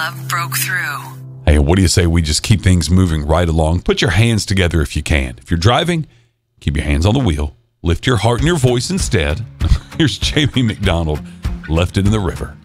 love broke through. Hey, what do you say we just keep things moving right along? Put your hands together if you can. If you're driving, keep your hands on the wheel. Lift your heart and your voice instead. Here's Jamie McDonald, Left It in the River.